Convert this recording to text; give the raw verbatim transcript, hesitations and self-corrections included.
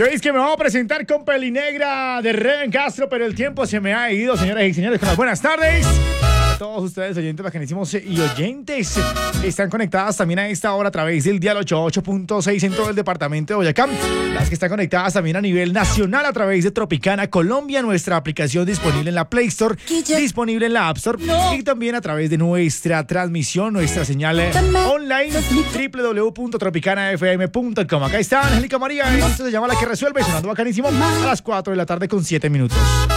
Veis que me voy a presentar con Pelinegra de Reben Castro, pero el tiempo se me ha ido, señoras y señores, con las buenas tardes. A todos ustedes, oyentes bacanísimos y oyentes, están conectadas también a esta hora a través del dial ochenta y ocho punto seis en todo el departamento de Boyacá. Las que están conectadas también a nivel nacional a través de Tropicana Colombia, nuestra aplicación disponible en la Play Store, disponible en la App Store y también a través de nuestra transmisión, nuestra señal online, doble u doble u doble u punto tropicana f m punto com. Acá está Angélica María, esto se llama La Que Resuelve, sonando bacanísimo a las cuatro de la tarde con siete minutos.